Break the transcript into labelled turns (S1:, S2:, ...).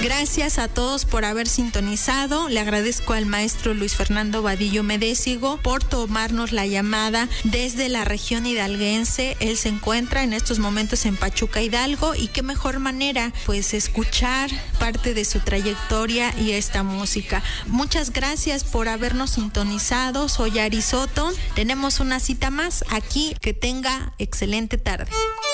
S1: Gracias a todos por haber sintonizado. Le agradezco al maestro Luis Fernando Vadillo Medésigo por tomarnos la llamada desde la región hidalguense. Él se encuentra en estos momentos en Pachuca, Hidalgo, y qué mejor manera pues escuchar parte de su trayectoria y esta música. Muchas gracias por habernos sintonizado. Soy Ari Soto. Tenemos una cita más aquí. Que tenga excelente tarde.